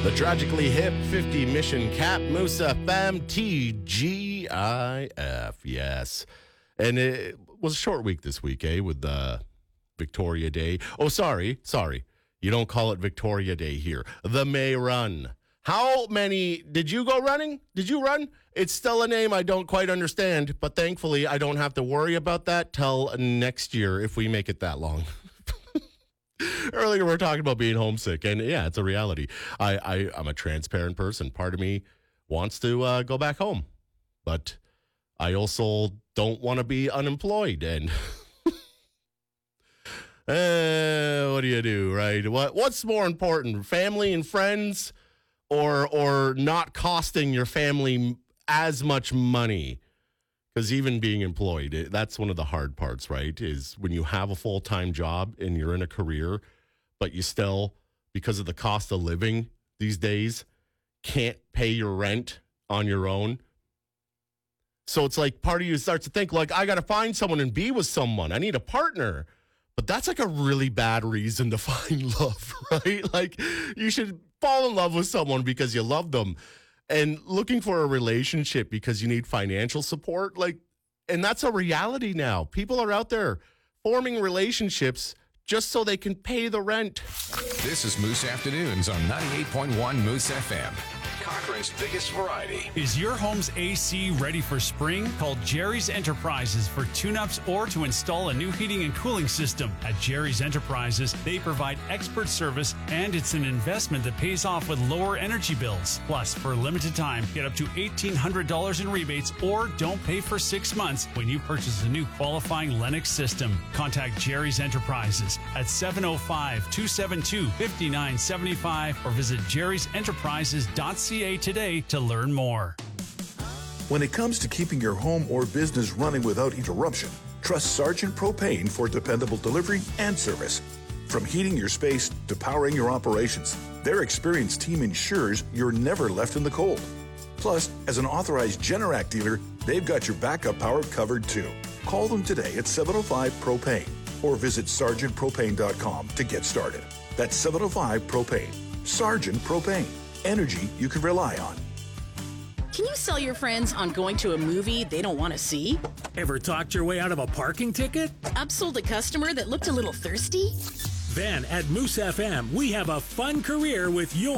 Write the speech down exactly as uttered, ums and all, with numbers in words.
The tragically hip fifty Mission Cap, Moose F M, T G I F, yes. And it was a short week this week, eh, with the Victoria Day. Oh, sorry, sorry. You don't call it Victoria Day here. The May Run. How many, did you go running? Did you run? It's still a name I don't quite understand, but thankfully I don't have to worry about that till next year if we make it that long. Earlier we were talking about being homesick, and yeah, it's a reality. I, I, I'm a transparent person. Part of me wants to uh, go back home, but I also don't want to be unemployed. And uh, what do you do, right? What What's more important, family and friends, or or not costing your family as much money? Because even being employed, it, that's one of the hard parts, right? Is when you have a full-time job and you're in a career, but you still, because of the cost of living these days, can't pay your rent on your own. So it's like part of you starts to think, like, I got to find someone and be with someone. I need a partner. But that's like a really bad reason to find love, right? Like, you should fall in love with someone because you love them. And looking for a relationship because you need financial support, like, and that's a reality now. People are out there forming relationships just so they can pay the rent. This is Moose Afternoons on ninety-eight point one Moose F M. Cochrane's biggest variety. Is your home's A C ready for spring? Call Jerry's Enterprises for tune-ups or to install a new heating and cooling system. At Jerry's Enterprises, they provide expert service, and it's an investment that pays off with lower energy bills. Plus, for a limited time, get up to eighteen hundred dollars in rebates or don't pay for six months when you purchase a new qualifying Lennox system. Contact Jerry's Enterprises at seven oh five, two seven two, five nine seven five or visit jerrys enterprises dot c a today to learn more. When it comes to keeping your home or business running without interruption, trust Sargent Propane for dependable delivery and service. From heating your space to powering your operations, their experienced team ensures you're never left in the cold. Plus, as an authorized Generac dealer, they've got your backup power covered too. Call them today at seven oh five propane or visit sargent propane dot com to get started. That's seven oh five propane. Sargent Propane. Energy you can rely on. Can you sell your friends on going to a movie they don't want to see? Ever talked your way out of a parking ticket? Upsold a customer that looked a little thirsty? Then at Moose F M, we have a fun career with your